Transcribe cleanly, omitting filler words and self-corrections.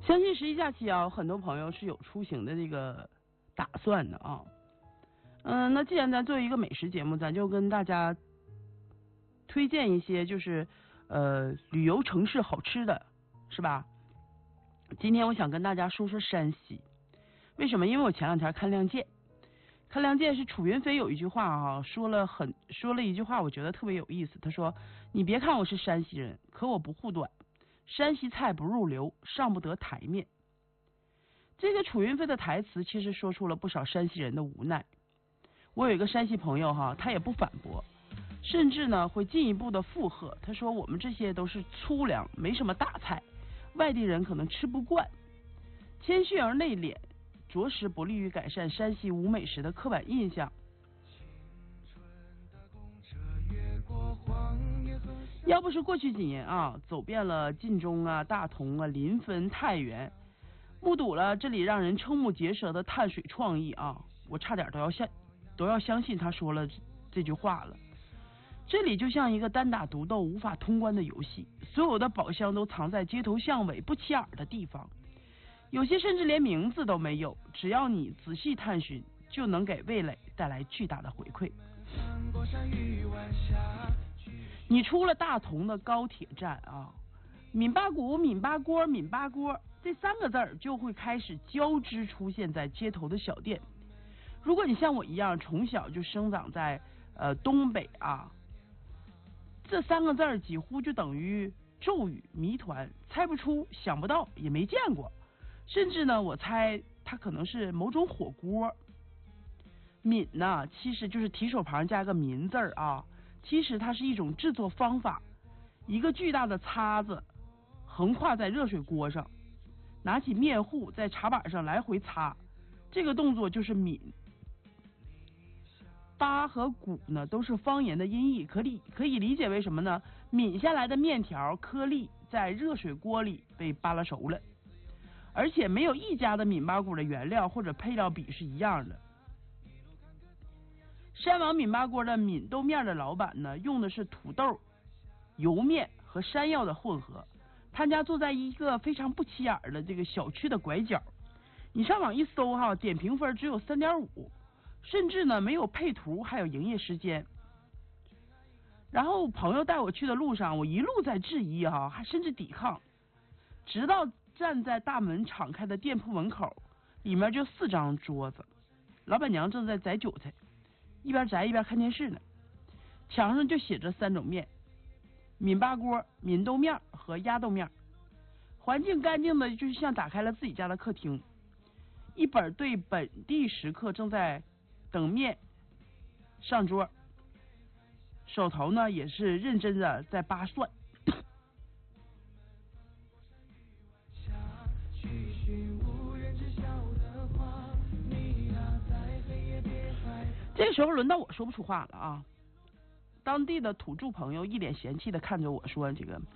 相信十一假期啊，很多朋友是有出行的这个打算的啊。那既然咱作为一个美食节目，咱就跟大家推荐一些就是旅游城市好吃的，是吧？今天我想跟大家说说山西，为什么？因为我前两天看《亮剑》，看《亮剑》是楚云飞有一句话啊，说了一句话，我觉得特别有意思。他说：“你别看我是山西人，可我不护短，山西菜不入流，上不得台面。”这个楚云飞的台词其实说出了不少山西人的无奈。我有一个山西朋友哈，他也不反驳，甚至呢会进一步的附和。他说：“我们这些都是粗粮，没什么大菜，外地人可能吃不惯。”谦虚而内敛，着实不利于改善山西无美食的刻板印象。要不是过去几年啊，走遍了晋中啊、大同啊、临汾、太原，目睹了这里让人瞠目结舌的碳水创意啊，我差点都要相信他说了这句话了。这里就像一个单打独斗无法通关的游戏，所有的宝箱都藏在街头巷尾不起眼的地方，有些甚至连名字都没有，只要你仔细探寻，就能给味蕾带来巨大的回馈。你出了大同的高铁站啊，闽巴谷、闽巴锅、闽巴锅这三个字就会开始交织出现在街头的小店。如果你像我一样从小就生长在东北啊，这三个字几乎就等于咒语谜团，猜不出、想不到，也没见过。甚至呢，我猜它可能是某种火锅。闽呢，其实就是提手旁加个民字啊，其实它是一种制作方法。一个巨大的叉子横跨在热水锅上，拿起面糊在茶板上来回擦，这个动作就是闽。巴和谷呢都是方言的音译，可以理解为什么呢？抿下来的面条颗粒在热水锅里被扒拉熟了，而且没有一家的闽巴谷的原料或者配料比是一样的。山王闽巴锅的闽豆面的老板呢，用的是土豆、油面和山药的混合。他家坐在一个非常不起眼的这个小区的拐角，你上网一搜哈，点评分只有 3.5， 甚至呢没有配图，还有营业时间。然后朋友带我去的路上，我一路在质疑哈，还甚至抵抗，直到站在大门敞开的店铺门口，里面就4张桌子，老板娘正在宰韭菜，一边摘一边看电视呢。墙上就写着3种面：闽巴锅、闽豆面和鸭豆面。环境干净的，就是像打开了自己家的客厅。一本对本地食客正在等面上桌，手头呢也是认真的在扒蒜。这个时候轮到我说不出话了啊！当地的土著朋友一脸嫌弃的看着我说：“这个